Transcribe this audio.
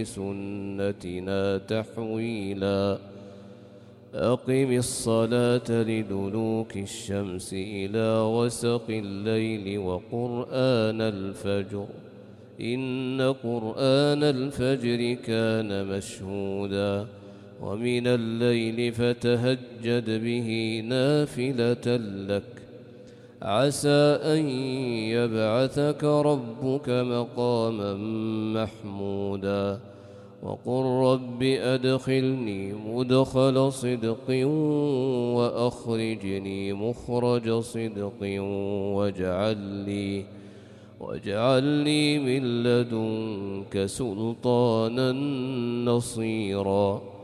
سنتنا تحويلا أقم الصلاة لدلوك الشمس إلى غسق الليل وقرآن الفجر إن قرآن الفجر كان مشهودا ومن الليل فتهجد به نافلة لك عسى أن يبعثك ربك مقاما محمودا وقل رب أدخلني مدخل صدق وأخرجني مخرج صدق واجعل لي من لدنك سلطانا نصيرا